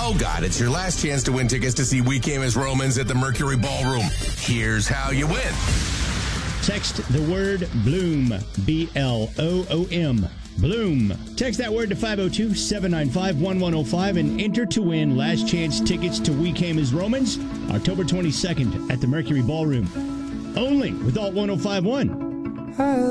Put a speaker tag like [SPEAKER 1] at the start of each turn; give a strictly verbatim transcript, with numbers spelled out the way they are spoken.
[SPEAKER 1] Oh, God, it's your last chance to win tickets to see We Came as Romans at the Mercury Ballroom. Here's how you win.
[SPEAKER 2] Text the word Bloom, B L O O M, Bloom. Text that word to five oh two, seven nine five, one one oh five and enter to win last chance tickets to We Came as Romans, October twenty-second at the Mercury Ballroom. Only with Alt one oh five one.